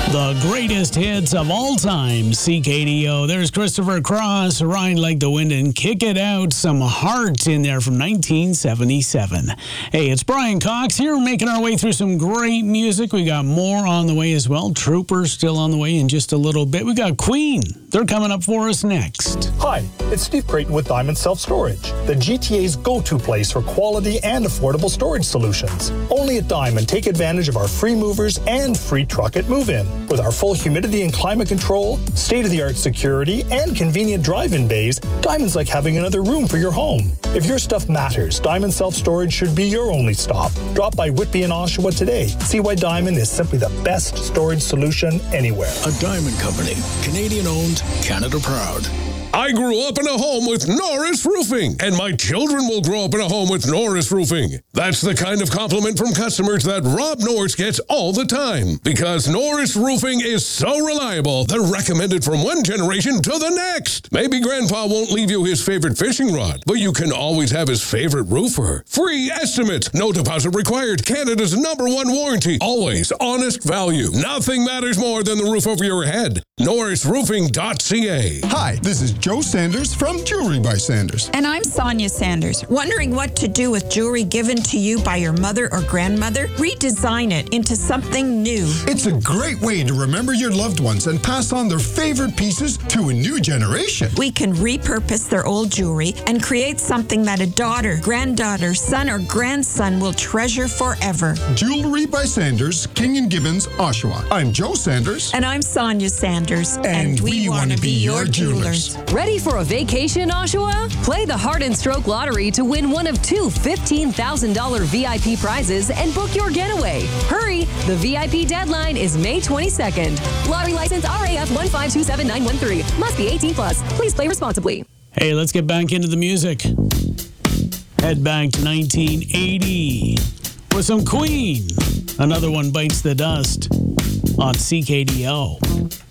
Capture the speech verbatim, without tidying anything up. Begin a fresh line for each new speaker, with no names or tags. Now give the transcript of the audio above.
The greatest hits of all time, C K D O. There's Christopher Cross, Ride Like the Wind, and Kick It Out. Some heart in there from nineteen seventy-seven. Hey, it's Brian Cox here, making our way through some great music. We got more on the way as well. Troopers still on the way in just a little bit. We got Queen. They're coming up for us next.
Hi, it's Steve Creighton with Diamond Self-Storage, the G T A's go-to place for quality and affordable storage solutions. Only at Diamond, take advantage of our free movers and free truck at move-in. With our full humidity and climate control, state-of-the-art security, and convenient drive-in bays, Diamond's like having another room for your home. If your stuff matters, Diamond Self-Storage should be your only stop. Drop by Whitby and Oshawa today. See why Diamond is simply the best storage solution anywhere.
A Diamond Company, Canadian-owned, Canada proud.
I grew up in a home with Norris Roofing, and my children will grow up in a home with Norris Roofing. That's the kind of compliment from customers that Rob Norris gets all the time. Because Norris Roofing is so reliable, they're recommended from one generation to the next. Maybe Grandpa won't leave you his favorite fishing rod, but you can always have his favorite roofer. Free estimates, no deposit required, Canada's number one warranty, always honest value. Nothing matters more than the roof over your head. Norris Roofing dot C A.
Hi, this is Joe Sanders from Jewelry by Sanders.
And I'm Sonia Sanders. Wondering what to do with jewelry given to you by your mother or grandmother? Redesign it into something new.
It's a great way to remember your loved ones and pass on their favorite pieces to a new generation.
We can repurpose their old jewelry and create something that a daughter, granddaughter, son, or grandson will treasure forever.
Jewelry by Sanders, King and Gibbons, Oshawa. I'm Joe Sanders.
And I'm Sonia Sanders.
And, and we, we want to be your jewelers.
Ready for a vacation, Oshawa? Play the Heart and Stroke Lottery to win one of two fifteen thousand dollars V I P prizes and book your getaway. Hurry! The V I P deadline is May twenty-second. Lottery license R A F one five two seven nine one three. Must be eighteen plus. Please play responsibly.
Hey, let's get back into the music. Head back to nineteen eighty with some Queen. Another one bites the dust on C K D O.